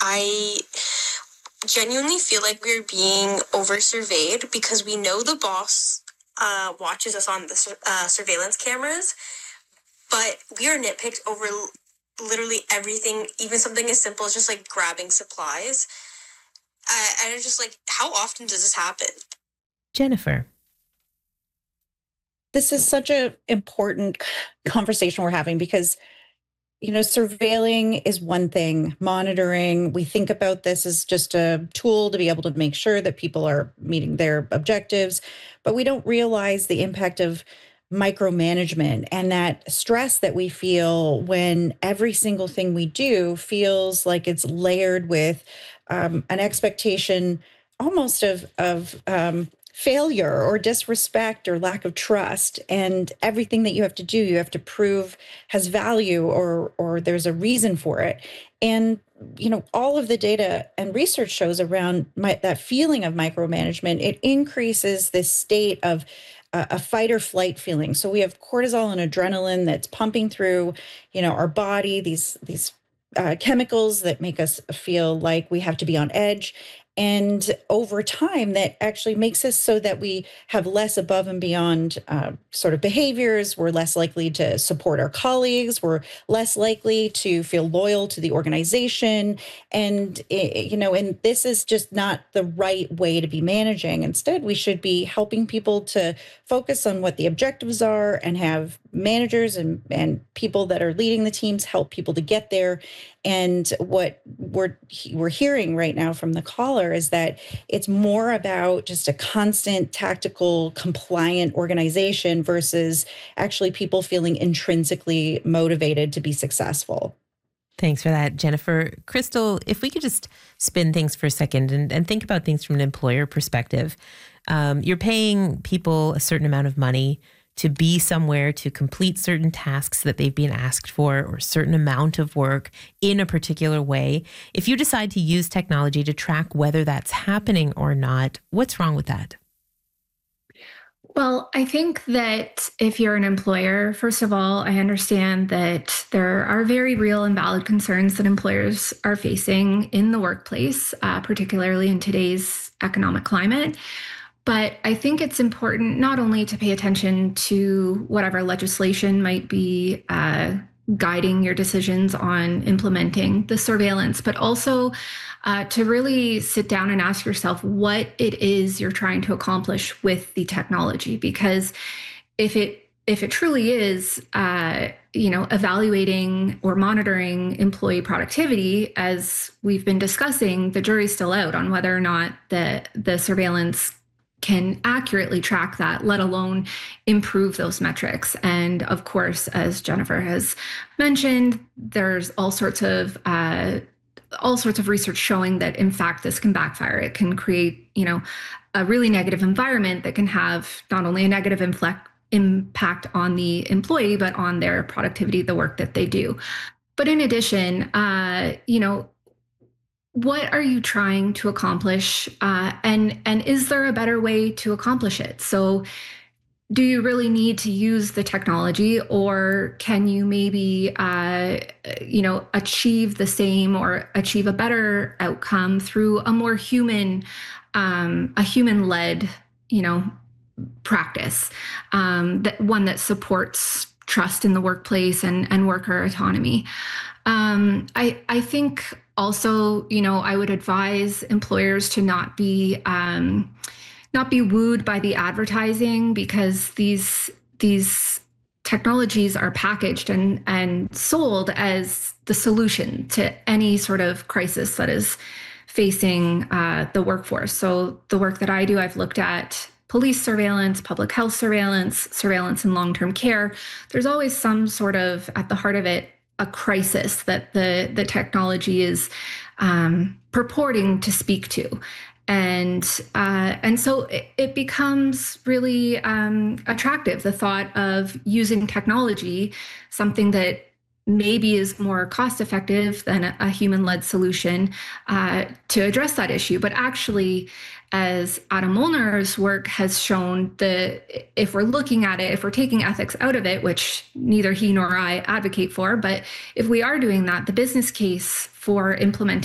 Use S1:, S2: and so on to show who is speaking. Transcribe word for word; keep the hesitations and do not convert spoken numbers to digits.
S1: I genuinely feel like we're being over-surveyed because we know the boss uh, watches us on the uh, surveillance cameras, but we are nitpicked over l- literally everything, even something as simple as just like grabbing supplies. Uh, and it's just like, how often does this happen?
S2: Jennifer.
S3: This is such a important conversation we're having because, you know, surveilling is one thing, monitoring, we think about this as just a tool to be able to make sure that people are meeting their objectives, but we don't realize the impact of micromanagement and that stress that we feel when every single thing we do feels like it's layered with um, an expectation almost of of um, failure or disrespect or lack of trust, and everything that you have to do you have to prove has value or or there's a reason for it. And you know, all of the data and research shows around my, that feeling of micromanagement, it increases this state of uh, a fight or flight feeling. So we have cortisol and adrenaline that's pumping through, you know, our body, these these uh, chemicals that make us feel like we have to be on edge. And over time, that actually makes us so that we have less above and beyond uh, sort of behaviors. We're less likely to support our colleagues. We're less likely to feel loyal to the organization. And, eh, you know, and this is just not the right way to be managing. Instead, we should be helping people to focus on what the objectives are and have managers and, and people that are leading the teams help people to get there. And what we're we're hearing right now from the caller is that it's more about just a constant tactical compliant organization versus actually people feeling intrinsically motivated to be successful.
S2: Thanks for that, Jennifer. Crystal, if we could just spin things for a second and, and think about things from an employer perspective. Um, you're paying people a certain amount of money to be somewhere to complete certain tasks that they've been asked for or a certain amount of work in a particular way. If you decide to use technology to track whether that's happening or not, what's wrong with that?
S4: Well, I think that if you're an employer, first of all, I understand that there are very real and valid concerns that employers are facing in the workplace, uh, particularly in today's economic climate. But I think it's important not only to pay attention to whatever legislation might be uh, guiding your decisions on implementing the surveillance, but also uh, to really sit down and ask yourself what it is you're trying to accomplish with the technology. Because if it if it truly is, uh, you know, evaluating or monitoring employee productivity, as we've been discussing, the jury's still out on whether or not the the surveillance can accurately track that, let alone improve those metrics. And of course, as Jennifer has mentioned, there's all sorts of uh, all sorts of research showing that, in fact, this can backfire. It can create, you know, a really negative environment that can have not only a negative inflect, impact on the employee, but on their productivity, the work that they do. But in addition, uh, you know, what are you trying to accomplish, uh, and and is there a better way to accomplish it? So do you really need to use the technology, or can you maybe uh, you know, achieve the same or achieve a better outcome through a more human um, a human-led, you know, practice, um, that one that supports trust in the workplace and and worker autonomy? Um, I I think also, you know, I would advise employers to not be um, not be wooed by the advertising, because these these technologies are packaged and and sold as the solution to any sort of crisis that is facing uh, the workforce. So the work that I do, I've looked at police surveillance, public health surveillance, surveillance in long-term care. There's always some sort of, at the heart of it, a crisis that the, the technology is um, purporting to speak to. And uh, and so it, it becomes really um, attractive, the thought of using technology, something that maybe is more cost effective than a, a human-led solution uh, to address that issue. But actually, as Adam Molnar's work has shown, the if we're looking at it, if we're taking ethics out of it, which neither he nor I advocate for, but if we are doing that, the business case for implementing